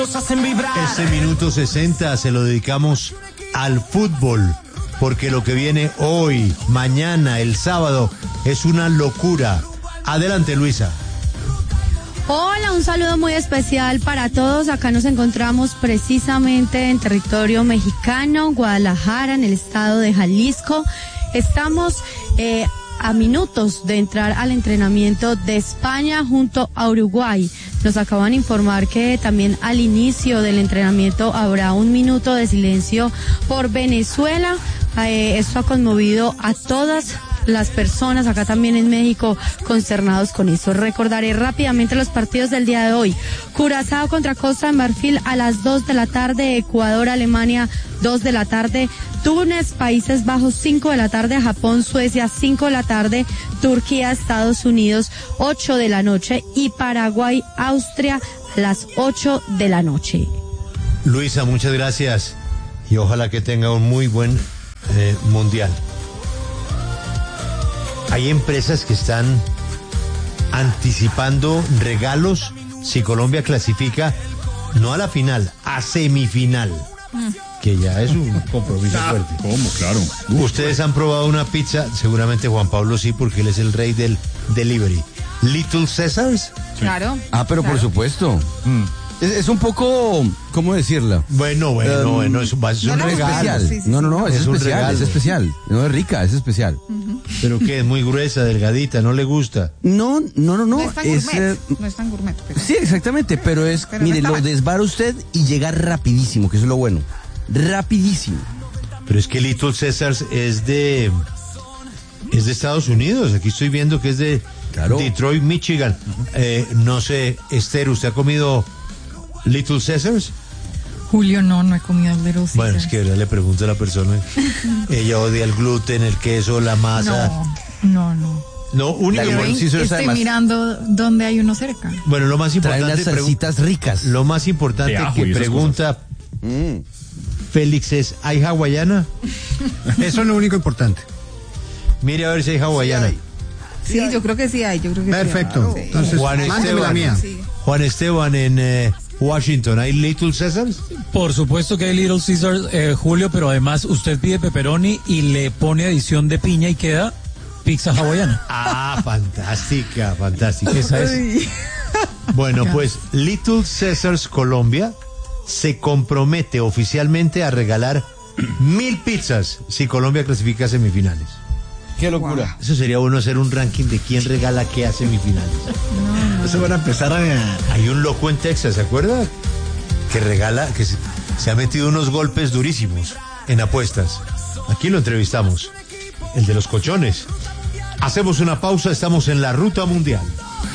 Este minuto 60 se lo dedicamos al fútbol, porque lo que viene hoy, mañana, el sábado, es una locura. Adelante, Luisa. Hola, un saludo muy especial para todos. Acá nos encontramos precisamente en territorio mexicano, Guadalajara, en el estado de Jalisco. Estamos a minutos de entrar al entrenamiento de España junto a Uruguay. Nos acaban de informar que también al inicio del entrenamiento habrá un minuto de silencio por Venezuela. Esto ha conmovido a todas las personas acá también en México consternados con eso. Recordaré rápidamente los partidos del día de hoy. Curazao contra Costa de Marfil a las 2 de la tarde, Ecuador, Alemania 2 de la tarde, Túnez, Países Bajos 5 de la tarde, Japón, Suecia 5 de la tarde, Turquía, Estados Unidos 8 de la noche y Paraguay, Austria a las 8 de la noche. Luisa, muchas gracias y ojalá que tenga un muy buen mundial. Hay empresas que están anticipando regalos si Colombia clasifica no a la final, a semifinal, que ya es un compromiso fuerte. ¿Cómo? Claro. Ustedes han probado una pizza, seguramente Juan Pablo sí, porque él es el rey del delivery. Little Caesars. Claro. Pero claro. por supuesto. Es un poco, ¿cómo decirla? Bueno, es un regalo. Especial. Sí, No, es un especial, regalo. es especial. No es rica, es especial. Pero que es muy gruesa, delgadita, ¿no le gusta? No. No es tan gourmet. No es tan gourmet. Pero... Sí, exactamente, pero es, Pero mire, no está lo mal. desvara usted y llega rapidísimo, que eso es lo bueno. Rapidísimo. Pero es que Little Caesars es de Estados Unidos. Aquí estoy viendo que es de Claro. Detroit, Michigan. No sé, Esther, ¿usted ha comido Little Caesars? Julio, no he comido el Little Caesars. Bueno, es que ahora le pregunto a la persona. Ella odia el gluten, el queso, la masa. No. No, único. La Little Caesars, Estoy además, mirando dónde hay uno cerca. Bueno, lo más trae importante. unas salsitas ricas. Lo más importante De ajo que y esas pregunta Félix es: ¿hay hawaiana? Eso es lo único importante. Mire a ver si hay hawaiana. Sí, yo creo que sí hay. Perfecto. Sí. Entonces, Juan mándeme la Esteban. mía. Sí. Juan Esteban en Washington, ¿hay Little Caesars? Por supuesto que hay Little Caesars, Julio, pero además usted pide pepperoni y le pone adición de piña y queda pizza hawaiana. Fantástica. Esa es. Bueno, pues Little Caesars Colombia se compromete oficialmente a regalar 1000 pizzas si Colombia clasifica a semifinales. Qué locura. Eso sería bueno hacer un ranking de quién regala qué a semifinales. Eso van a empezar a... Hay un loco en Texas, ¿se acuerda? Que regala, que se ha metido unos golpes durísimos en apuestas. Aquí lo entrevistamos, el de los colchones. Hacemos una pausa, estamos en la Ruta Mundial.